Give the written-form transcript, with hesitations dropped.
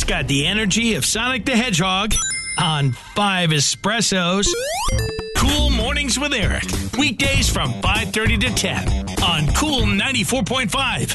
It's got the energy of Sonic the Hedgehog on 5 espressos. Cool Mornings with Eric. Weekdays from 5:30 to 10 on Cool 94.5.